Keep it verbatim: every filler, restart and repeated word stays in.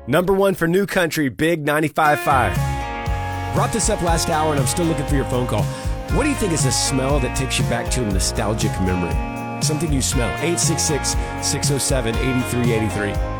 Number one for New Country, Big ninety-five point five. Brought this up last hour, and I'm still looking for your phone call. What do you think is a smell that takes you back to a nostalgic memory? Something you smell. eight six six, six oh seven, eight three eight three.